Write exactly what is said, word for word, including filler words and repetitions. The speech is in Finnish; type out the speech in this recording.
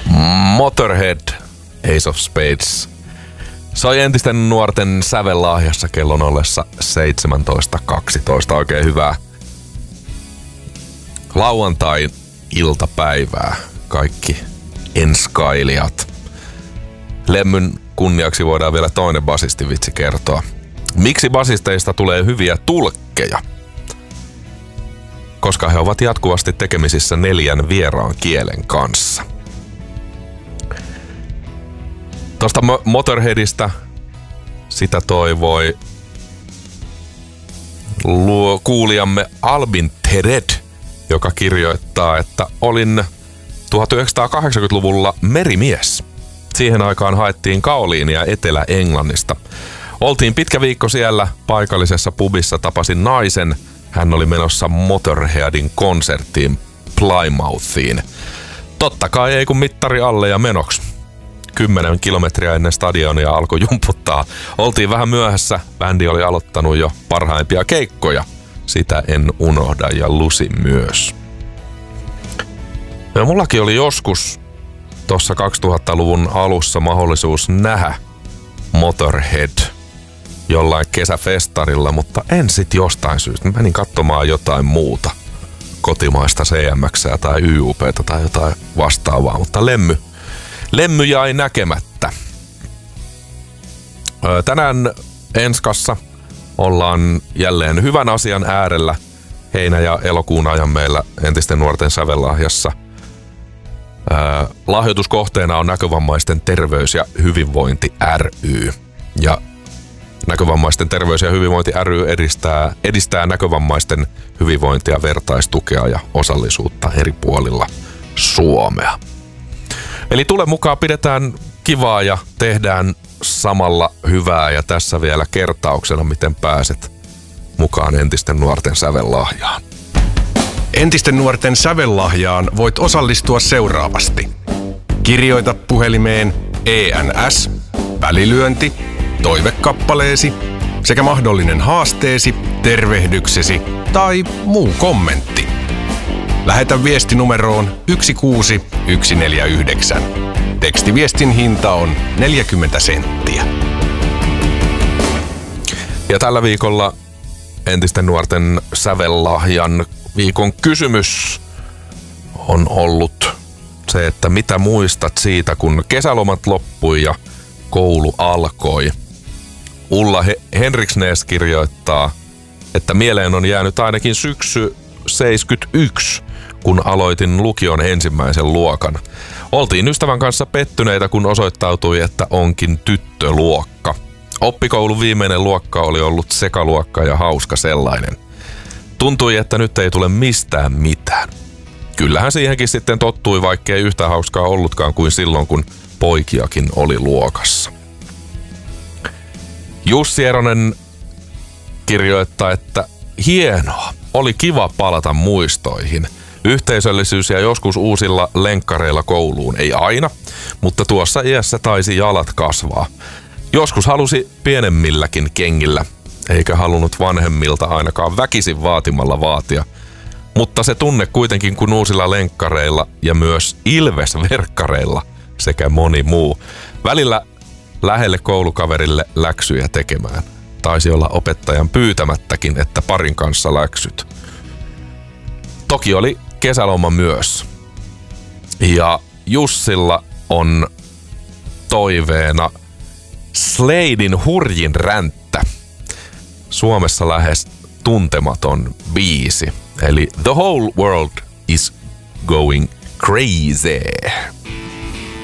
Motorhead, Ace of Spades. Soi entisten nuorten sävellahjassa kellon ollessa seitsemäntoista kaksitoista. Oikein hyvää lauantai-iltapäivää kaikki enskailijat. Lemmyn kunniaksi voidaan vielä toinen basistivitsi kertoa. Miksi basisteista tulee hyviä tulkkeja? Koska he ovat jatkuvasti tekemisissä neljän vieraan kielen kanssa. Tuosta Motorheadista sitä toivoi luo kuulijamme Albin Tered, joka kirjoittaa, että olin tuhatyhdeksänsataakahdeksankymmentäluvulla merimies. Siihen aikaan haettiin kaoliinia Etelä-Englannista. Oltiin pitkä viikko siellä paikallisessa pubissa, tapasin naisen. Hän oli menossa Motorheadin konserttiin Plymouthiin. Totta kai ei kun mittari alle ja menoksi. Kymmenen kilometriä ennen stadionia alkoi jumputtaa. Oltiin vähän myöhässä. Bändi oli aloittanut jo parhaimpia keikkoja. Sitä en unohda ja Lucy myös. Ja mullakin oli joskus tuossa kaksituhattaluvun alussa mahdollisuus nähdä Motorhead jollain kesäfestarilla, mutta en sit jostain syystä. Menin katsomaan jotain muuta. Kotimaista C M X:ää tai Y U P:tä tai jotain vastaavaa, mutta lemmy, lemmy jäi näkemättä. Tänään Enskassa ollaan jälleen hyvän asian äärellä. Heinä- ja elokuun ajan meillä entisten nuorten sävellahjassa. Ää, lahjoituskohteena on Näkövammaisten terveys- ja hyvinvointi ry. Ja Näkövammaisten terveys- ja hyvinvointi ry edistää, edistää näkövammaisten hyvinvointia, vertaistukea ja osallisuutta eri puolilla Suomea. Eli tule mukaan, pidetään kivaa ja tehdään samalla hyvää. Ja tässä vielä kertauksena, miten pääset mukaan entisten nuorten sävellahjaan. Entisten nuorten sävellahjaan voit osallistua seuraavasti. Kirjoita puhelimeen E N S, välilyönti, toivekappaleesi sekä mahdollinen haasteesi, tervehdyksesi tai muu kommentti. Lähetä viesti numeroon yksi kuusi yksi neljä yhdeksän. Tekstiviestin hinta on neljäkymmentä senttiä. Ja tällä viikolla entisten nuorten sävellahjan viikon kysymys on ollut se, että mitä muistat siitä, kun kesälomat loppui ja koulu alkoi. Ulla He- Henriksnes kirjoittaa, että mieleen on jäänyt ainakin syksy seitsemänkymmentäyksi, kun aloitin lukion ensimmäisen luokan. Oltiin ystävän kanssa pettyneitä, kun osoittautui, että onkin tyttöluokka. Oppikoulun viimeinen luokka oli ollut sekaluokka ja hauska sellainen. Tuntui, että nyt ei tule mistään mitään. Kyllähän siihenkin sitten tottui, vaikkei yhtä hauskaa ollutkaan kuin silloin, kun poikiakin oli luokassa. Jussi Eronen kirjoittaa, että hienoa, oli kiva palata muistoihin. Yhteisöllisyys ja joskus uusilla lenkkareilla kouluun, ei aina, mutta tuossa iässä taisi jalat kasvaa. Joskus halusi pienemmilläkin kengillä, eikä halunnut vanhemmilta ainakaan väkisin vaatimalla vaatia. Mutta se tunne kuitenkin kun uusilla lenkkareilla ja myös Ilves-verkkareilla sekä moni muu. Välillä lähelle koulukaverille läksyjä tekemään. Taisi olla opettajan pyytämättäkin, että parin kanssa läksyt. Toki oli kesäloma myös. Ja Jussilla on toiveena Sladein Hurjin ränttä. Suomessa lähes tuntematon biisi. Eli The Whole World is Going Crazy.